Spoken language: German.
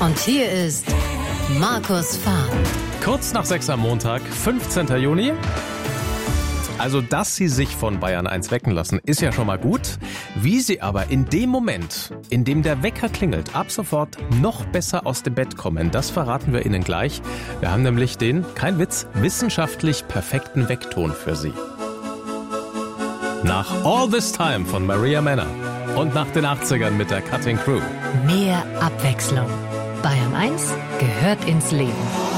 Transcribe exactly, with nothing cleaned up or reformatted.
Und hier ist Markus Fahr. Kurz nach sechs am Montag, fünfzehnten Juni. Also, dass sie sich von Bayern eins wecken lassen, ist ja schon mal gut. Wie sie aber in dem Moment, in dem der Wecker klingelt, ab sofort noch besser aus dem Bett kommen, das verraten wir Ihnen gleich. Wir haben nämlich den, kein Witz, wissenschaftlich perfekten Weckton für Sie. Nach All This Time von Maria Manner und nach den achtzigern mit der Cutting Crew. Mehr Abwechslung. Bayern eins gehört ins Leben.